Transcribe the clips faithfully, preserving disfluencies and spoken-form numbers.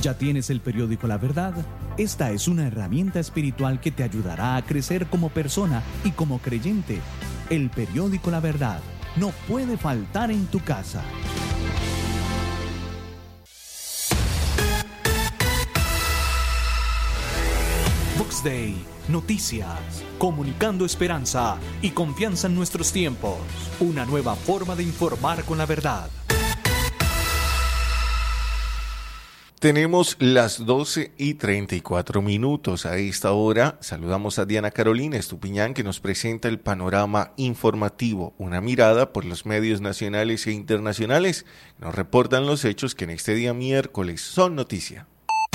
¿Ya tienes el periódico La Verdad? Esta es una herramienta espiritual que te ayudará a crecer como persona y como creyente. El periódico La Verdad no puede faltar en tu casa. Vox Day, noticias, comunicando esperanza y confianza en nuestros tiempos. Una nueva forma de informar con la verdad. Tenemos las doce y treinta y cuatro minutos. A esta hora saludamos a Diana Carolina Estupiñán, que nos presenta el panorama informativo, una mirada por los medios nacionales e internacionales. Nos reportan los hechos que en este día miércoles son noticia.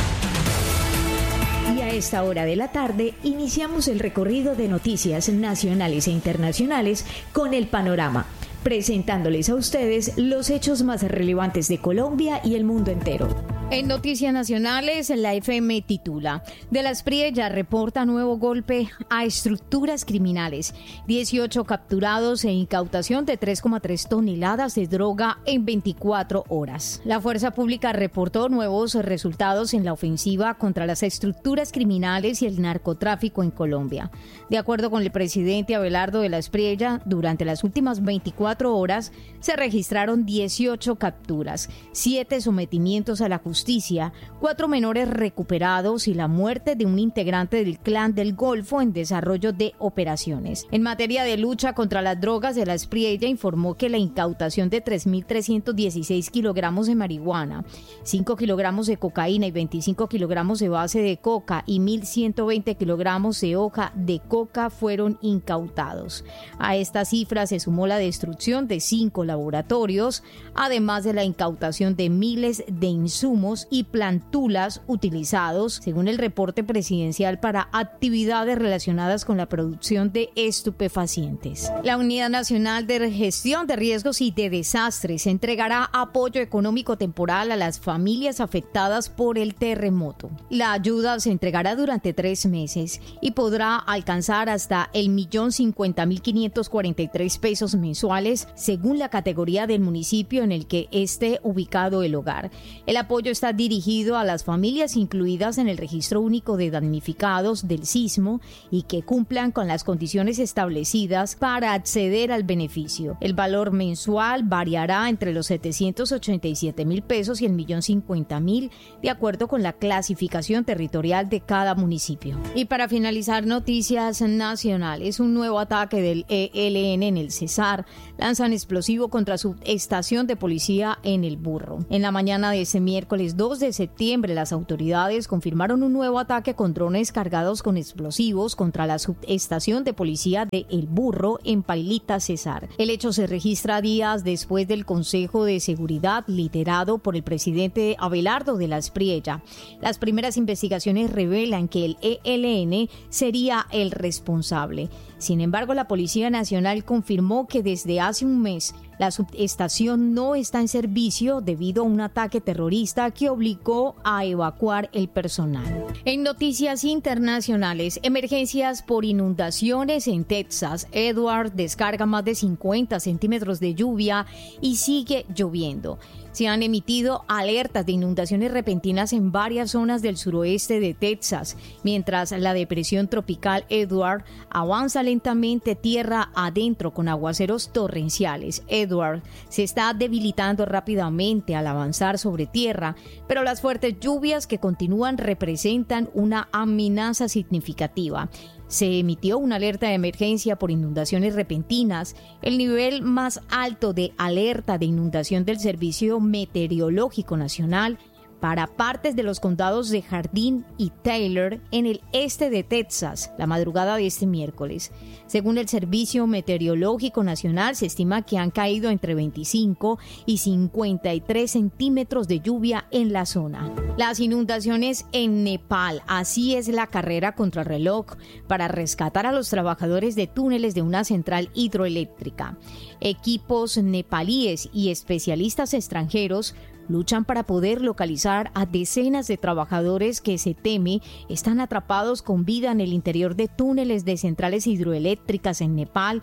Y a esta hora de la tarde iniciamos el recorrido de noticias nacionales e internacionales con el panorama, presentándoles a ustedes los hechos más relevantes de Colombia y el mundo entero. En noticias nacionales, la F M titula: De la Espriella reporta nuevo golpe a estructuras criminales. dieciocho capturados e incautación de tres coma tres toneladas de droga en veinticuatro horas. La Fuerza Pública reportó nuevos resultados en la ofensiva contra las estructuras criminales y el narcotráfico en Colombia. De acuerdo con el presidente Abelardo de la Espriella, durante las últimas veinticuatro horas se registraron dieciocho capturas, siete sometimientos a la justicia, Justicia, cuatro menores recuperados y la muerte de un integrante del Clan del Golfo en desarrollo de operaciones. En materia de lucha contra las drogas, de la Espriella informó que la incautación de tres mil trescientos dieciséis kilogramos de marihuana, cinco kilogramos de cocaína y veinticinco kilogramos de base de coca y mil ciento veinte kilogramos de hoja de coca fueron incautados. A esta cifra se sumó la destrucción de cinco laboratorios, además de la incautación de miles de insumos y plantulas utilizados, según el reporte presidencial, para actividades relacionadas con la producción de estupefacientes. La Unidad Nacional de Gestión de Riesgos y de Desastres entregará apoyo económico temporal a las familias afectadas por el terremoto. La ayuda se entregará durante tres meses y podrá alcanzar hasta el millón cincuenta mil quinientos cuarenta y tres pesos mensuales, según la categoría del municipio en el que esté ubicado el hogar. El apoyo está dirigido a las familias incluidas en el registro único de damnificados del sismo y que cumplan con las condiciones establecidas para acceder al beneficio. El valor mensual variará entre los setecientos ochenta y siete mil pesos y el millón cincuenta mil, de acuerdo con la clasificación territorial de cada municipio. Y para finalizar, noticias nacionales: un nuevo ataque del E L N en el Cesar. Lanzan explosivo contra su estación de policía en El Burro. En la mañana de ese miércoles dos de septiembre, las autoridades confirmaron un nuevo ataque con drones cargados con explosivos contra la subestación de policía de El Burro en Pailita, Cesar. El hecho se registra días después del Consejo de Seguridad liderado por el presidente Abelardo de la Espriella. Las primeras investigaciones revelan que el E L N sería el responsable. Sin embargo, la Policía Nacional confirmó que desde hace un mes la subestación no está en servicio debido a un ataque terrorista que obligó a evacuar el personal. En noticias internacionales, emergencias por inundaciones en Texas. Edward descarga más de cincuenta centímetros de lluvia y sigue lloviendo. Se han emitido alertas de inundaciones repentinas en varias zonas del suroeste de Texas, mientras la depresión tropical Edward avanza lentamente tierra adentro con aguaceros torrenciales. Edward se está debilitando rápidamente al avanzar sobre tierra, pero las fuertes lluvias que continúan representan una amenaza significativa. Se emitió una alerta de emergencia por inundaciones repentinas, el nivel más alto de alerta de inundación del Servicio Meteorológico Nacional, para partes de los condados de Jardín y Taylor en el este de Texas la madrugada de este miércoles. Según el Servicio Meteorológico Nacional, se estima que han caído entre veinticinco y cincuenta y tres centímetros de lluvia en la zona. Las inundaciones en Nepal. Así es la carrera contra el reloj para rescatar a los trabajadores de túneles de una central hidroeléctrica. Equipos nepalíes y especialistas extranjeros luchan para poder localizar a decenas de trabajadores que se teme están atrapados con vida en el interior de túneles de centrales hidroeléctricas en Nepal,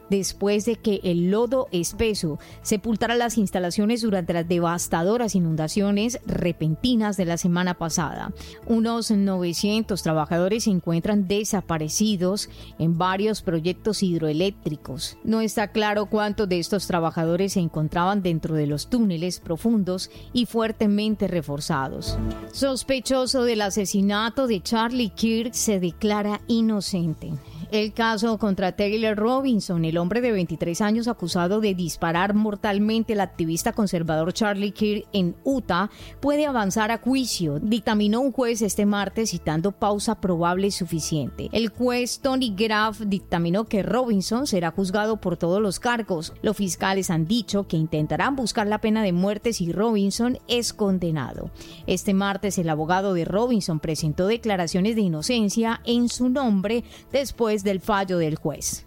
después de que el lodo espeso sepultara las instalaciones durante las devastadoras inundaciones repentinas de la semana pasada. Unos novecientos trabajadores se encuentran desaparecidos en varios proyectos hidroeléctricos. No está claro cuántos de estos trabajadores se encontraban dentro de los túneles profundos y fuertemente reforzados. Sospechoso del asesinato de Charlie Kirk se declara inocente. El caso contra Taylor Robinson, el hombre de veintitrés años acusado de disparar mortalmente al activista conservador Charlie Kirk en Utah, puede avanzar a juicio, dictaminó un juez este martes citando pausa probable suficiente. El juez Tony Graff dictaminó que Robinson será juzgado por todos los cargos. Los fiscales han dicho que intentarán buscar la pena de muerte si Robinson es condenado. Este martes el abogado de Robinson presentó declaraciones de inocencia en su nombre después del fallo del juez.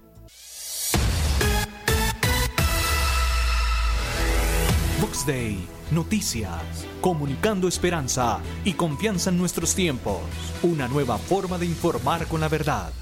Vox Day, noticias, comunicando esperanza y confianza en nuestros tiempos. Una nueva forma de informar con la verdad.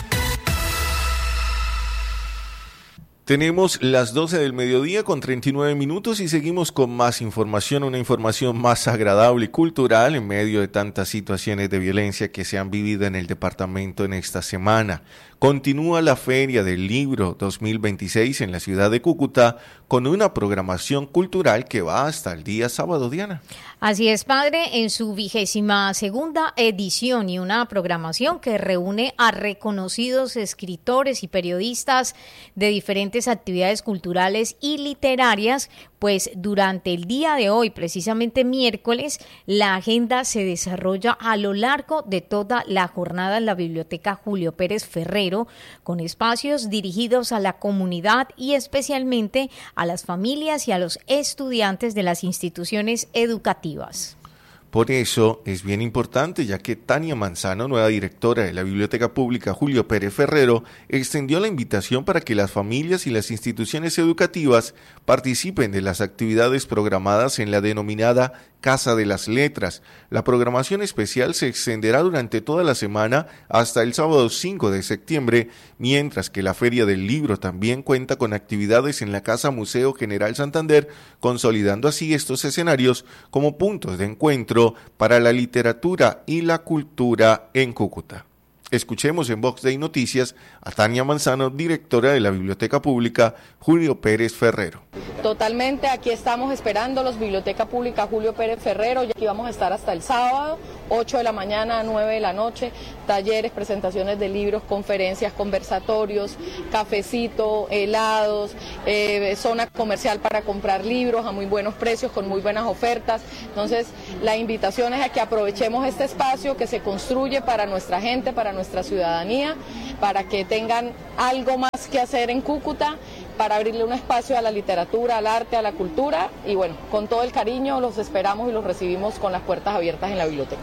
Tenemos las doce del mediodía con treinta y nueve minutos y seguimos con más información, una información más agradable y cultural en medio de tantas situaciones de violencia que se han vivido en el departamento en esta semana. Continúa la Feria del Libro dos mil veintiséis en la ciudad de Cúcuta con una programación cultural que va hasta el día sábado, Diana. Así es, padre, en su vigésima segunda edición y una programación que reúne a reconocidos escritores y periodistas de diferentes actividades culturales y literarias, pues durante el día de hoy, precisamente miércoles, la agenda se desarrolla a lo largo de toda la jornada en la Biblioteca Julio Pérez Ferrero, con espacios dirigidos a la comunidad y especialmente a las familias y a los estudiantes de las instituciones educativas. Por eso es bien importante, ya que Tania Manzano, nueva directora de la Biblioteca Pública Julio Pérez Ferrero, extendió la invitación para que las familias y las instituciones educativas participen de las actividades programadas en la denominada Casa de las Letras. La programación especial se extenderá durante toda la semana hasta el sábado cinco de septiembre, mientras que la Feria del Libro también cuenta con actividades en la Casa Museo General Santander, consolidando así estos escenarios como puntos de encuentro para la literatura y la cultura en Cúcuta. Escuchemos en Vox Day Noticias a Tania Manzano, directora de la Biblioteca Pública Julio Pérez Ferrero. Totalmente, aquí estamos esperando los Biblioteca Pública Julio Pérez Ferrero, y aquí vamos a estar hasta el sábado, ocho de la mañana a nueve de la noche, talleres, presentaciones de libros, conferencias, conversatorios, cafecito, helados, eh, zona comercial para comprar libros a muy buenos precios, con muy buenas ofertas. Entonces, la invitación es a que aprovechemos este espacio que se construye para nuestra gente, para nuestra ciudadanía, para que tengan algo más que hacer en Cúcuta, para abrirle un espacio a la literatura, al arte, a la cultura, y bueno, con todo el cariño los esperamos y los recibimos con las puertas abiertas en la biblioteca.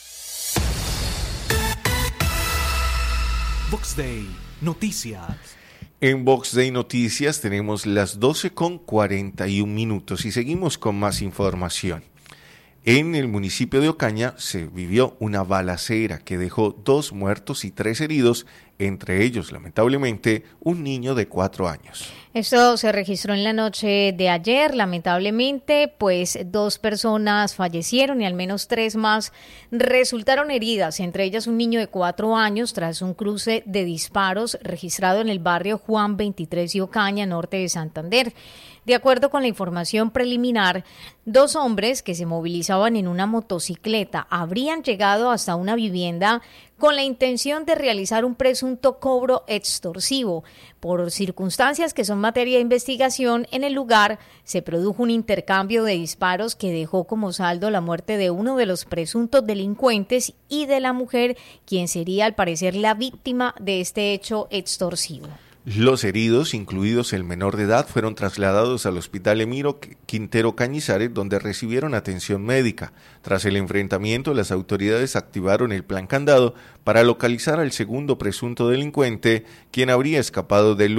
Vox Day Noticias. En Vox Day Noticias tenemos las doce con cuarenta y un minutos y seguimos con más información. En el municipio de Ocaña se vivió una balacera que dejó dos muertos y tres heridos, entre ellos, lamentablemente, un niño de cuatro años. Esto se registró en la noche de ayer, lamentablemente, pues dos personas fallecieron y al menos tres más resultaron heridas, entre ellas un niño de cuatro años, tras un cruce de disparos registrado en el barrio Juan veintitrés y Ocaña, norte de Santander. De acuerdo con la información preliminar, dos hombres que se movilizaban en una motocicleta habrían llegado hasta una vivienda con la intención de realizar un presunto cobro extorsivo. Por circunstancias que son materia de investigación, en el lugar se produjo un intercambio de disparos que dejó como saldo la muerte de uno de los presuntos delincuentes y de la mujer, quien sería al parecer la víctima de este hecho extorsivo. Los heridos, incluidos el menor de edad, fueron trasladados al Hospital Emiro Quintero Cañizares, donde recibieron atención médica. Tras el enfrentamiento, las autoridades activaron el plan Candado para localizar al segundo presunto delincuente, quien habría escapado del lugar.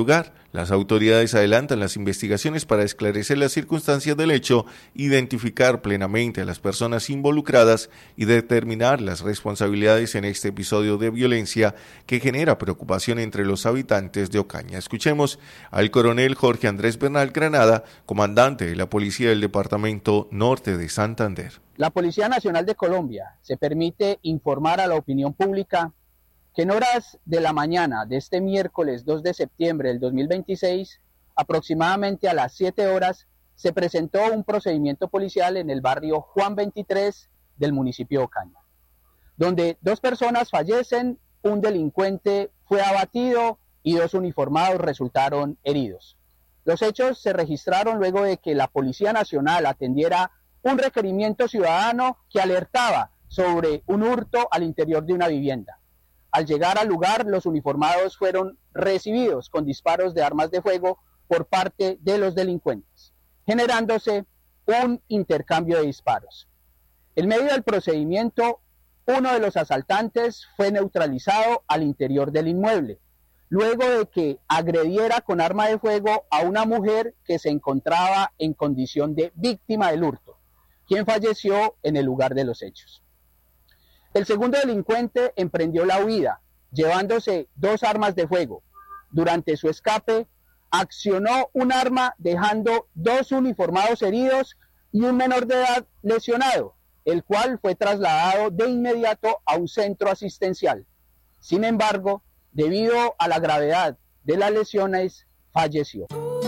Las autoridades adelantan las investigaciones para esclarecer las circunstancias del hecho, identificar plenamente a las personas involucradas y determinar las responsabilidades en este episodio de violencia que genera preocupación entre los habitantes de Ocaña. Escuchemos al coronel Jorge Andrés Bernal Granada, comandante de la Policía del Departamento Norte de Santander. La Policía Nacional de Colombia se permite informar a la opinión pública que en horas de la mañana de este miércoles dos de septiembre del dos mil veintiséis, aproximadamente a las siete horas, se presentó un procedimiento policial en el barrio Juan veintitrés del municipio de Ocaña, donde dos personas fallecen, un delincuente fue abatido y dos uniformados resultaron heridos. Los hechos se registraron luego de que la Policía Nacional atendiera un requerimiento ciudadano que alertaba sobre un hurto al interior de una vivienda. Al llegar al lugar, los uniformados fueron recibidos con disparos de armas de fuego por parte de los delincuentes, generándose un intercambio de disparos. En medio del procedimiento, uno de los asaltantes fue neutralizado al interior del inmueble, luego de que agrediera con arma de fuego a una mujer que se encontraba en condición de víctima del hurto, quien falleció en el lugar de los hechos. El segundo delincuente emprendió la huida, llevándose dos armas de fuego. Durante su escape, accionó un arma dejando dos uniformados heridos y un menor de edad lesionado, el cual fue trasladado de inmediato a un centro asistencial. Sin embargo, debido a la gravedad de las lesiones, falleció.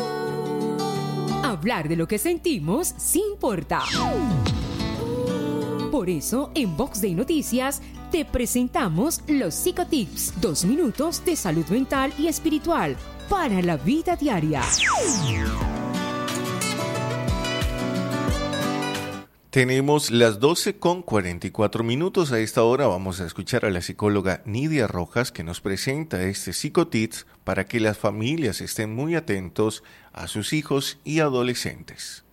Hablar de lo que sentimos sí importa. Por eso, en Vox Day Noticias, te presentamos los Psicotips, dos minutos de salud mental y espiritual para la vida diaria. Tenemos las doce con cuarenta y cuatro minutos. A esta hora vamos a escuchar a la psicóloga Nidia Rojas, que nos presenta este Psicotips para que las familias estén muy atentos a sus hijos y adolescentes.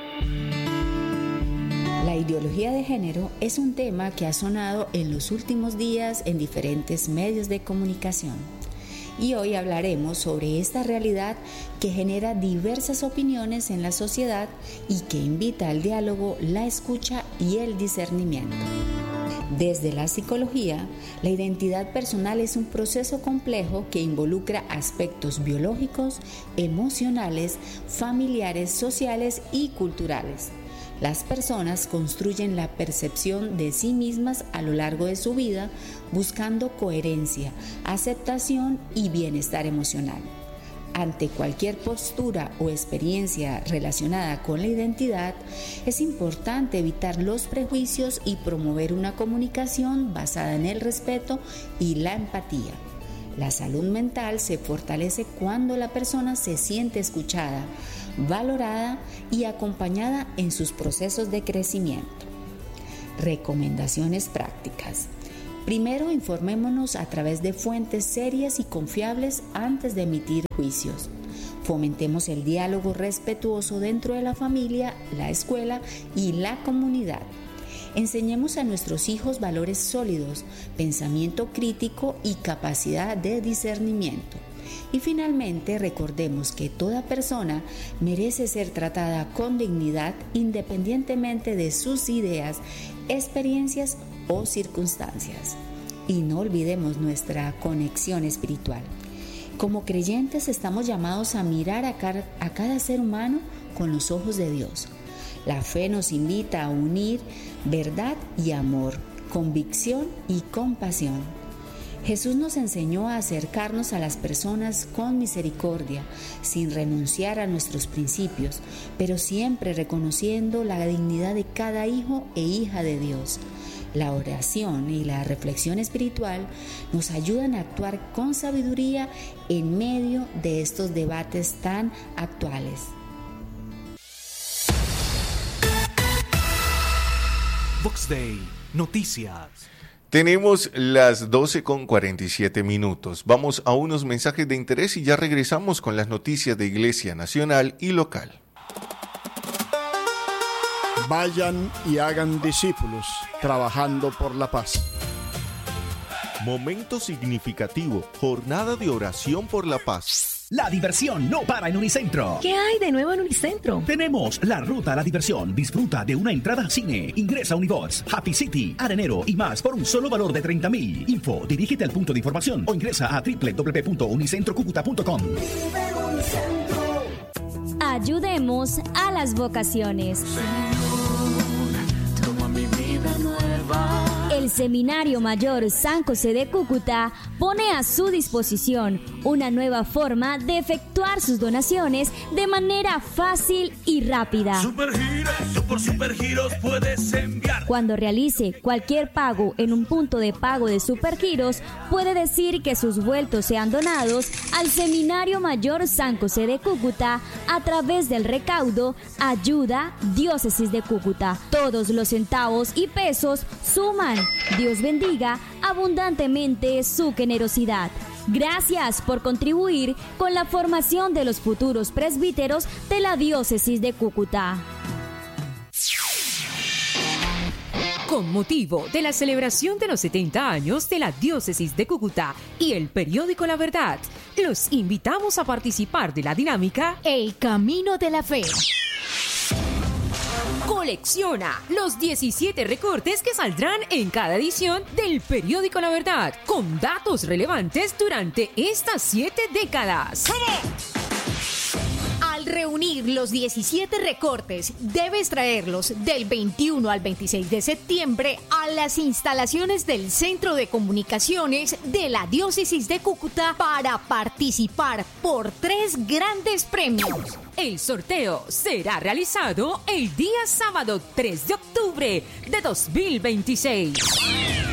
La ideología de género es un tema que ha sonado en los últimos días en diferentes medios de comunicación. Y hoy hablaremos sobre esta realidad que genera diversas opiniones en la sociedad y que invita al diálogo, la escucha y el discernimiento. Desde la psicología, la identidad personal es un proceso complejo que involucra aspectos biológicos, emocionales, familiares, sociales y culturales. Las personas construyen la percepción de sí mismas a lo largo de su vida, buscando coherencia, aceptación y bienestar emocional. Ante cualquier postura o experiencia relacionada con la identidad, es importante evitar los prejuicios y promover una comunicación basada en el respeto y la empatía. La salud mental se fortalece cuando la persona se siente escuchada, valorada y acompañada en sus procesos de crecimiento. Recomendaciones prácticas. Primero, informémonos a través de fuentes serias y confiables antes de emitir juicios. Fomentemos el diálogo respetuoso dentro de la familia, la escuela y la comunidad. Enseñemos a nuestros hijos valores sólidos, pensamiento crítico y capacidad de discernimiento. Y finalmente, recordemos que toda persona merece ser tratada con dignidad independientemente de sus ideas, experiencias o circunstancias. Y no olvidemos nuestra conexión espiritual. Como creyentes estamos llamados a mirar a cada, a cada ser humano con los ojos de Dios. La fe nos invita a unir verdad y amor, convicción y compasión. Jesús nos enseñó a acercarnos a las personas con misericordia, sin renunciar a nuestros principios, pero siempre reconociendo la dignidad de cada hijo e hija de Dios. La oración y la reflexión espiritual nos ayudan a actuar con sabiduría en medio de estos debates tan actuales. Vox Day Noticias. Tenemos las doce con cuarenta y siete minutos. Vamos a unos mensajes de interés y ya regresamos con las noticias de Iglesia Nacional y local. Vayan y hagan discípulos, trabajando por la paz. Momento significativo, jornada de oración por la paz. La diversión no para en Unicentro. ¿Qué hay de nuevo en Unicentro? Tenemos la ruta a la diversión. Disfruta de una entrada al cine. Ingresa a Unibox, Happy City, Arenero y más por un solo valor de treinta mil. Info, dirígete al punto de información o ingresa a doble u doble u doble u punto unicentro cúcuta punto com. Ayudemos a las vocaciones. Señor, toma mi vida nueva. El Seminario Mayor San José de Cúcuta pone a su disposición una nueva forma de efectuar sus donaciones de manera fácil y rápida. Supergiros, por Supergiros puedes enviar. Cuando realice cualquier pago en un punto de pago de Supergiros, puede decir que sus vueltos sean donados al Seminario Mayor San José de Cúcuta a través del recaudo Ayuda Diócesis de Cúcuta. Todos los centavos y pesos suman. Dios bendiga abundantemente su generosidad. Gracias por contribuir con la formación de los futuros presbíteros de la Diócesis de Cúcuta. Con motivo de la celebración de los setenta años de la Diócesis de Cúcuta y el periódico La Verdad, los invitamos a participar de la dinámica El Camino de la Fe. Colecciona los diecisiete recortes que saldrán en cada edición del periódico La Verdad, con datos relevantes durante estas siete décadas. Al reunir los diecisiete recortes, debes traerlos del veintiuno al veintiséis de septiembre a las instalaciones del Centro de Comunicaciones de la Diócesis de Cúcuta para participar por tres grandes premios. El sorteo será realizado el día sábado tres de octubre de dos mil veintiséis.